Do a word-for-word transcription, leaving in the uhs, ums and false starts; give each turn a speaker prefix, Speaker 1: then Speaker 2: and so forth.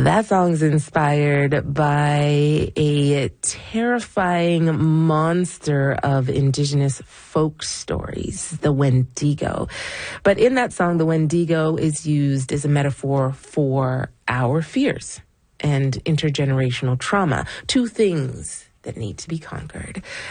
Speaker 1: That song's inspired by a terrifying monster of indigenous folk stories, the Wendigo. But in that song, the Wendigo is used as a metaphor for our fears and intergenerational trauma, two things that need to be conquered.